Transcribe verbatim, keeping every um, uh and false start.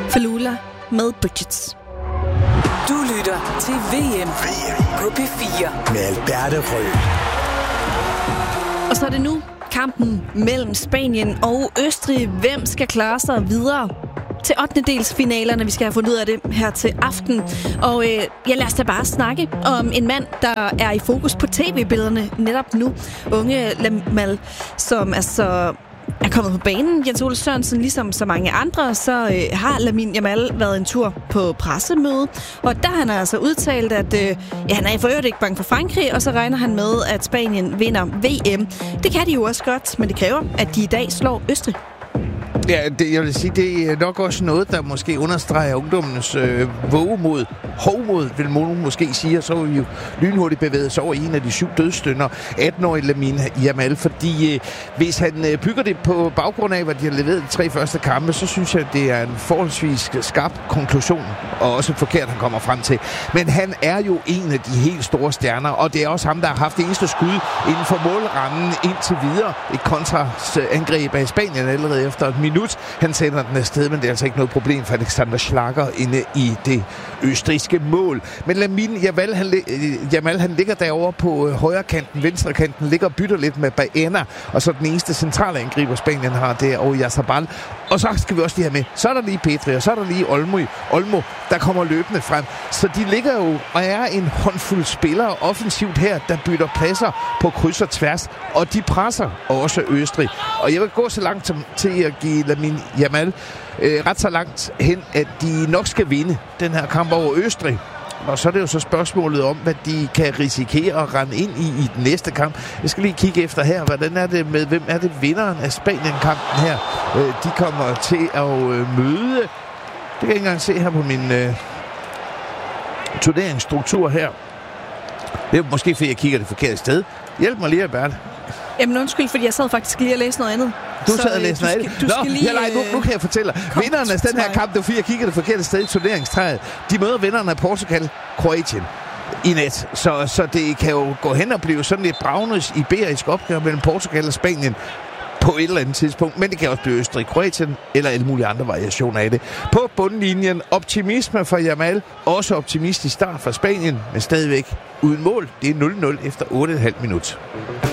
Falula med Bridgets. Du lytter til V M på P fire med Alberte Rød. Og så er det nu kampen mellem Spanien og Østrig. Hvem skal klare sig videre til ottendedelsfinalerne? Vi skal have fundet ud af det her til aften. Og øh, ja, lad os da bare snakke om en mand, der er i fokus på tv-billederne netop nu. Unge Lamal, som altså er kommet på banen. Jens Ole Sørensen, ligesom så mange andre, så øh, har Lamine Yamal været en tur på pressemøde. Og der han har altså udtalt, at øh, ja, han er i for øvrigt ikke bange for Frankrig, og så regner han med, at Spanien vinder V M. Det kan de jo også godt, men det kræver, at de i dag slår Østrig. Ja, det, jeg vil sige, det er nok også noget, der måske understreger ungdommens øh, vågemod, hovmod, vil nogen måske sige, og så vil vi jo lynhurtigt bevæget sig over i en af de syv dødsstønder, atten-årige Lamine Yamal, fordi øh, hvis han øh, bygger det på baggrund af, hvad de har leveret de tre første kampe, så synes jeg, det er en forholdsvis skarp konklusion, og også forkert, han kommer frem til. Men han er jo en af de helt store stjerner, og det er også ham, der har haft det eneste skud inden for målrammen indtil videre. Et kontraangreb af Spanien allerede efter et minut. Han sender den afsted, men det er altså ikke noget problem for Alexander Schlager inde i det østrigske mål. Men Lamine Yamal, han, Yamal, han ligger derovre på højre kanten, venstre kanten, ligger og bytter lidt med Baena, og så den eneste centrale angriber Spanien har, det er Oyarzabal. Og så skal vi også lige have med, så er der lige Pedri, og så er der lige Olmo, Olmo, der kommer løbende frem. Så de ligger jo og er en håndfuld spillere offensivt her, der bytter pladser på kryds og tværs, og de presser også Østrig. Og jeg vil gå så langt som til at give Lamine Yamal øh, ret så langt hen, at de nok skal vinde den her kamp over Østrig. Og så er det jo så spørgsmålet om, hvad de kan risikere at rende ind i i den næste kamp. Jeg skal lige kigge efter her, hvordan er det med, hvem er det vinderen af Spanien-kampen her? Øh, de kommer til at øh, møde. Det kan jeg ikke engang se her på min øh, turneringsstruktur her. Det er måske, fordi jeg kigger det forkerte sted. Hjælp mig lige, Albert. Jamen undskyld, fordi jeg sad faktisk lige og læste noget andet. Du sad og læste noget andet? Nå, lige, ja, nej, nu, nu kan jeg fortælle dig. Vinderne af den her kamp, det var fordi jeg kigger det forkerte sted i turneringstræet. De møder vinderne af Portugal, Kroatien i nat. Så, så det kan jo gå hen og blive sådan lidt bragnes iberisk opgør mellem Portugal og Spanien på et eller andet tidspunkt, men det kan også blive Østrig, Kroatien eller alle mulige andre variationer af det. På bundlinjen, optimisme for Yamal, også optimistisk start for Spanien, men stadigvæk uden mål. Det er nul nul efter otte komma fem minut.